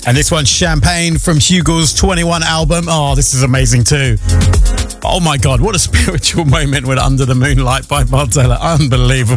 And this one's Champagne from Hugo's 21 album. Oh, this is amazing too. Oh my God, what a spiritual moment with Under the Moonlight by Martella. Unbelievable.